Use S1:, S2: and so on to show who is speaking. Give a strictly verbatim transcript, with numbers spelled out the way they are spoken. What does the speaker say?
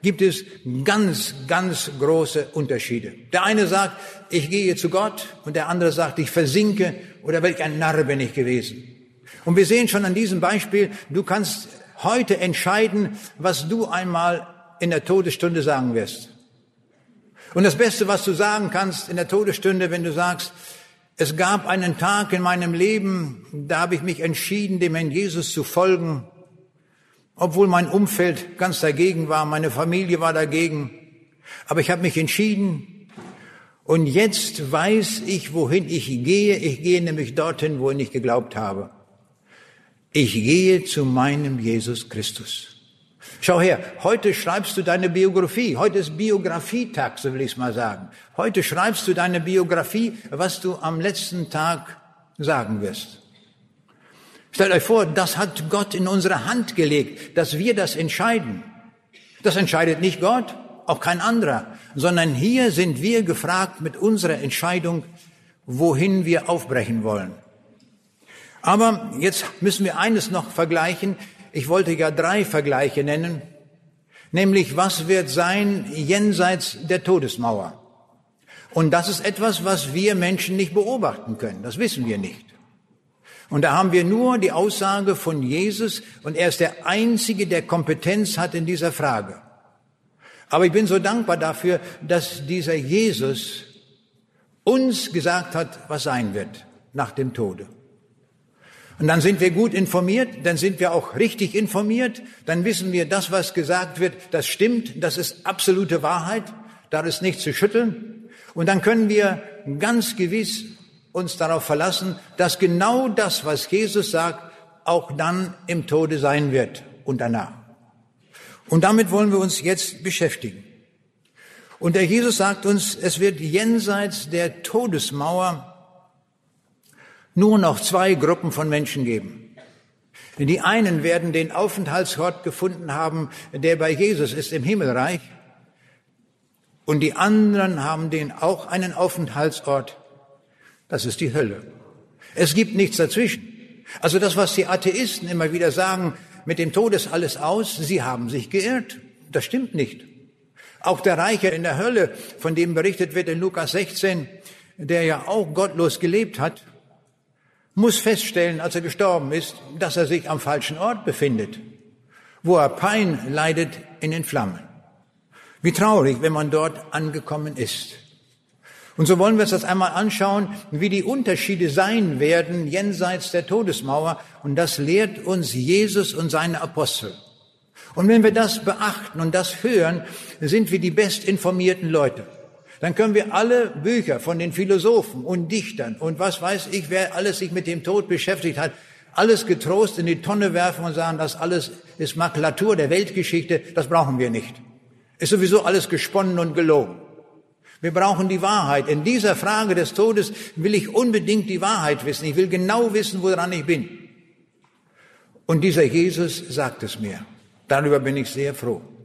S1: gibt es ganz, ganz große Unterschiede. Der eine sagt, ich gehe zu Gott, und der andere sagt, ich versinke, oder welch ein Narr bin ich gewesen. Und wir sehen schon an diesem Beispiel, du kannst heute entscheiden, was du einmal in der Todesstunde sagen wirst. Und das Beste, was du sagen kannst in der Todesstunde, wenn du sagst, es gab einen Tag in meinem Leben, da habe ich mich entschieden, dem Herrn Jesus zu folgen, obwohl mein Umfeld ganz dagegen war, meine Familie war dagegen. Aber ich habe mich entschieden, und jetzt weiß ich, wohin ich gehe. Ich gehe nämlich dorthin, wohin ich geglaubt habe. Ich gehe zu meinem Jesus Christus. Schau her, heute schreibst du deine Biografie. Heute ist Biografietag, so will ich es mal sagen. Heute schreibst du deine Biografie, was du am letzten Tag sagen wirst. Stellt euch vor, das hat Gott in unsere Hand gelegt, dass wir das entscheiden. Das entscheidet nicht Gott, auch kein anderer, sondern hier sind wir gefragt mit unserer Entscheidung, wohin wir aufbrechen wollen. Aber jetzt müssen wir eines noch vergleichen. Ich wollte ja drei Vergleiche nennen, nämlich was wird sein jenseits der Todesmauer. Und das ist etwas, was wir Menschen nicht beobachten können, das wissen wir nicht. Und da haben wir nur die Aussage von Jesus, und er ist der Einzige, der Kompetenz hat in dieser Frage. Aber ich bin so dankbar dafür, dass dieser Jesus uns gesagt hat, was sein wird nach dem Tode. Und dann sind wir gut informiert, dann sind wir auch richtig informiert, dann wissen wir, das, was gesagt wird, das stimmt, das ist absolute Wahrheit, da ist nichts zu schütteln. Und dann können wir ganz gewiss uns darauf verlassen, dass genau das, was Jesus sagt, auch dann im Tode sein wird und danach. Und damit wollen wir uns jetzt beschäftigen. Und der Jesus sagt uns, es wird jenseits der Todesmauer nur noch zwei Gruppen von Menschen geben. Die einen werden den Aufenthaltsort gefunden haben, der bei Jesus ist im Himmelreich. Und die anderen haben den auch einen Aufenthaltsort. Das ist die Hölle. Es gibt nichts dazwischen. Also das, was die Atheisten immer wieder sagen, mit dem Tod ist alles aus, sie haben sich geirrt. Das stimmt nicht. Auch der Reiche in der Hölle, von dem berichtet wird in Lukas sechzehn, der ja auch gottlos gelebt hat, muss feststellen, als er gestorben ist, dass er sich am falschen Ort befindet, wo er Pein leidet in den Flammen. Wie traurig, wenn man dort angekommen ist. Und so wollen wir uns das einmal anschauen, wie die Unterschiede sein werden jenseits der Todesmauer. Und das lehrt uns Jesus und seine Apostel. Und wenn wir das beachten und das hören, sind wir die bestinformierten Leute. Dann können wir alle Bücher von den Philosophen und Dichtern und was weiß ich, wer alles sich mit dem Tod beschäftigt hat, alles getrost in die Tonne werfen und sagen, das alles ist Makulatur der Weltgeschichte, das brauchen wir nicht. Ist sowieso alles gesponnen und gelogen. Wir brauchen die Wahrheit. In dieser Frage des Todes will ich unbedingt die Wahrheit wissen. Ich will genau wissen, woran ich bin. Und dieser Jesus sagt es mir. Darüber bin ich sehr froh.